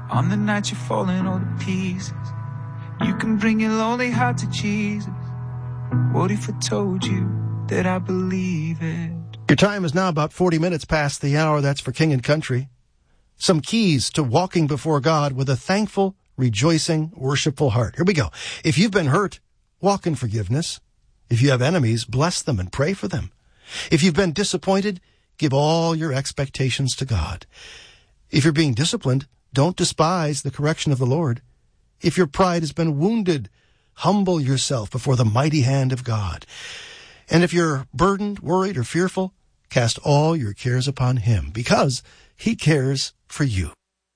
On the night you're falling all to pieces, you can bring your lonely heart to Jesus. What if I told you that I believe it? Your time is now about 40 minutes past the hour. That's for King and Country. Some keys to walking before God with a thankful, rejoicing, worshipful heart. Here we go. If you've been hurt, walk in forgiveness. If you have enemies, bless them and pray for them. If you've been disappointed, give all your expectations to God. If you're being disciplined, don't despise the correction of the Lord. If your pride has been wounded, humble yourself before the mighty hand of God. And if you're burdened, worried, or fearful, cast all your cares upon Him, because He cares for you.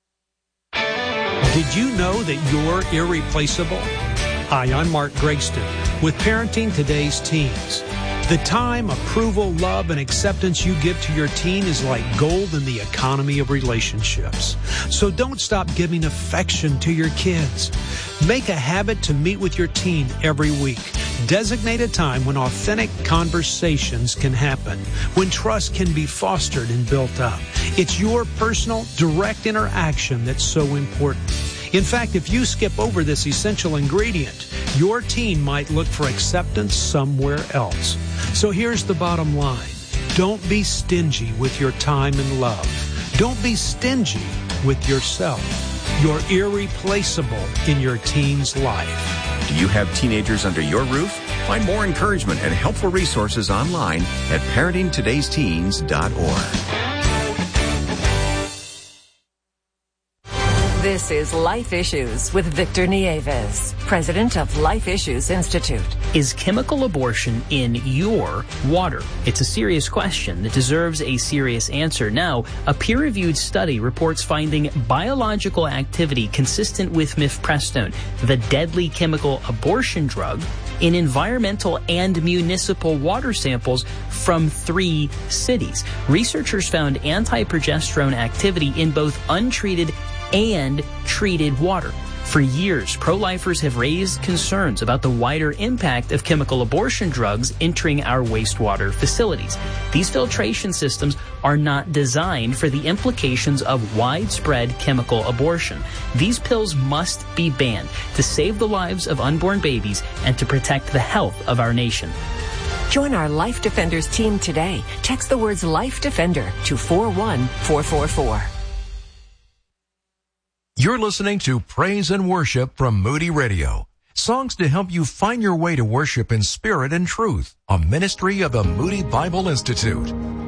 Did you know that you're irreplaceable? Hi, I'm Mark Gregston with Parenting Today's Teens. The time, approval, love, and acceptance you give to your teen is like gold in the economy of relationships. So don't stop giving affection to your kids. Make a habit to meet with your teen every week. Designate a time when authentic conversations can happen, when trust can be fostered and built up. It's your personal, direct interaction that's so important. In fact, if you skip over this essential ingredient, your teen might look for acceptance somewhere else. So here's the bottom line. Don't be stingy with your time and love. Don't be stingy with yourself. You're irreplaceable in your teen's life. Do you have teenagers under your roof? Find more encouragement and helpful resources online at parentingtodaysteens.org. This is Life Issues with Victor Nieves, president of Life Issues Institute. Is chemical abortion in your water? It's a serious question that deserves a serious answer. Now, a peer-reviewed study reports finding biological activity consistent with mifepristone, the deadly chemical abortion drug, in environmental and municipal water samples from 3 cities. Researchers found anti-progesterone activity in both untreated and treated water. For years, pro-lifers have raised concerns about the wider impact of chemical abortion drugs entering our wastewater facilities. These filtration systems are not designed for the implications of widespread chemical abortion. These pills must be banned to save the lives of unborn babies and to protect the health of our nation. Join our Life Defenders team today. Text the words Life Defender to 41444. You're listening to Praise and Worship from Moody Radio. Songs to help you find your way to worship in spirit and truth. A ministry of the Moody Bible Institute.